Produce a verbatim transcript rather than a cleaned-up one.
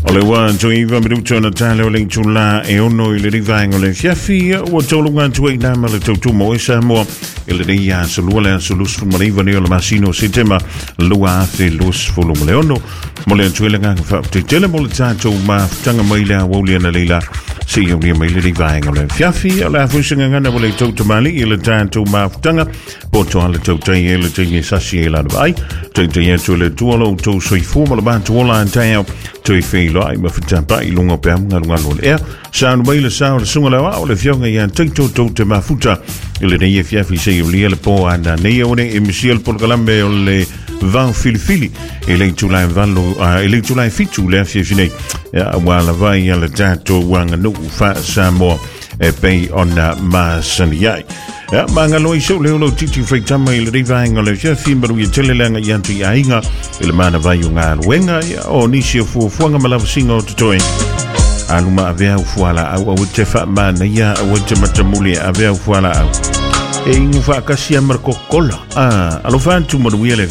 Ole wa to iwa minuto na tale o le tula e ono i le rivanga le fiafi o tolu ngan tu ina ma le tautu mo isa mo ele de ya sulu le sulu fu ma riva ne o masino sistema lua te lus fulu le ono mo le tu le ngan fa te tele mo le tato ma tanga mai la wo le na leila si o le mai le rivanga le fiafi ala fu singa ngana mo le tautu mali ile tato ma tanga po to ale tautu e le te sa si la vai te te tu le tu lo to so i fu mo le ba tu la antaya to i fe ai ma fita pa i lunga pe nga lunga lo e sa no baile sa o sunga la o le fionga ia tento to te ma futa ile ne ia fia fi se le le po ana ne o ne e misiel por galambe o le van filfili ile tu la vallo ile tu la fitu le fia fine ya wala vai ala tato wanga no fa sa mo e pe ona ma saniai ya manga lo iso le lo titi fai tama ile riva inga le fia fi maru i tele langa yantu i ainga ile mana vai unga wenga o nisi o fu fuanga malawa singa o tutoe aluma avea ufuala au au te fa mana ia au te matamuli avea ufuala au e ingu fa kasia marko kola ah alo fa tu maru ile